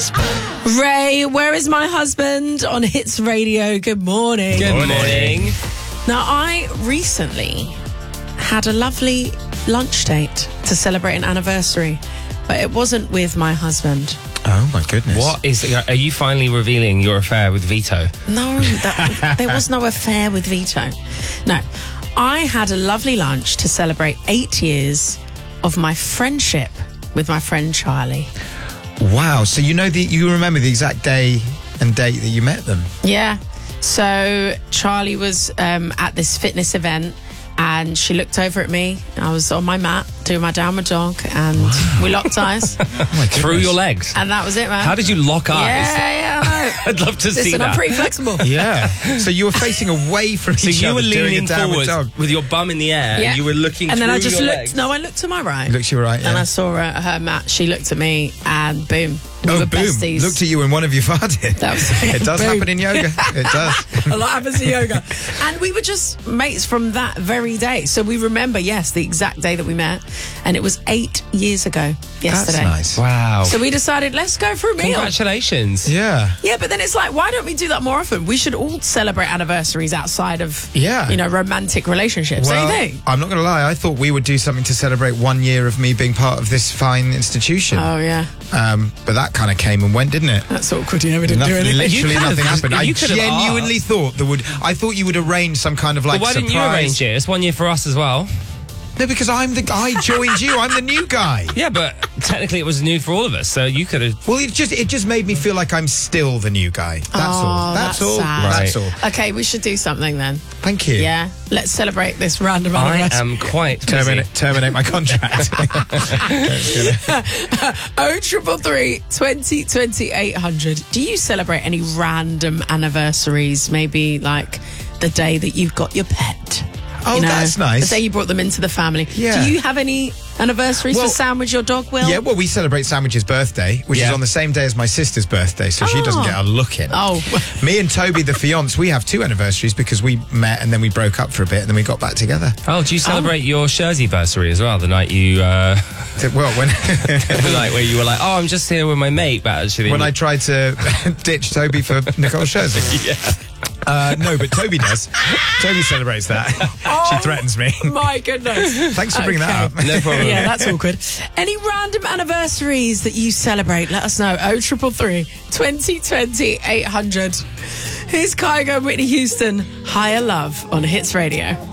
Ray, where is my husband on Hits Radio? Good morning. Good morning. Now, I recently had a lovely lunch date to celebrate an anniversary, but it wasn't with my husband. Oh, my goodness. Are you finally revealing your affair with Vito? No, there was no affair with Vito. No, I had a lovely lunch to celebrate 8 years of my friendship with my friend Charlie. Wow. So you remember the exact day and date that you met them? Yeah. So Charlie was at this fitness event and she looked over at me. I was on my mat doing my downward dog and we locked eyes. Through your legs? And that was it, man. How did you lock eyes? Yeah, I know. I'd love to see Listen, that. I'm pretty flexible. Yeah. So you were facing away from So each you other were doing leaning a downward forward dog. with your bum in the air Yeah. and you were looking and through then I just your looked. legs. No, I looked to my right. Looked to your right, yeah. And I saw her at her mat. She looked at me and boom. We were boom. besties. Looked at you and one of you farted. That was It does boom. happen in yoga. It does. A lot happens in yoga. And we were just mates from that very day. So we remember, yes, the exact day that we met. And it was 8 years ago yesterday. That's nice. Wow. So we decided, let's go for a meal. Congratulations. Yeah. Yeah, but then it's like, why don't we do that more often? We should all celebrate anniversaries outside of, Yeah. romantic relationships. Well, Don't you think? I'm not going to lie. I thought we would do something to celebrate 1 year of me being part of this fine institution. Oh, yeah. But that kind of came and went, didn't it? That's awkward. You never did do anything. Literally You could've- nothing happened. I you could've genuinely asked. thought I thought you would arrange some kind of Well, like why surprise. didn't you arrange it? It's 1 year for us as well. No, because I joined you. I'm the new guy. Yeah, but technically it was new for all of us, so you could have... Well, it just made me feel like I'm still the new guy. That's all. That's all. sad. That's all. Okay, we should do something then. Thank you. Yeah, let's celebrate this random I anniversary. am quite busy. Terminate my contract. 0333 20 20 800. Do you celebrate any random anniversaries? Maybe like the day that you got your pet. Oh, that's nice. The day you brought them into the family. Yeah. Do you have any anniversaries Well, for Sandwich, your dog, Will? Yeah, well, we celebrate Sandwich's birthday, which is Yeah. on the same day as my sister's birthday, so she doesn't get a look in. Oh. Me and Toby, the fiance, we have 2 anniversaries because we met and then we broke up for a bit and then we got back together. Oh, do you celebrate your Scherzi-versary as well? The night you... Well, when the night where you were like, oh, I'm just here with my mate, but actually... when I tried to ditch Toby for Nicole Scherzi. Yeah. No, but Toby does. Toby celebrates that. She threatens me. My goodness. Thanks for bringing that up. No problem. Yeah, that's awkward. Any random anniversaries that you celebrate? Let us know. 0333 20 20 800. Here's Kygo and Whitney Houston. Higher Love on Hits Radio.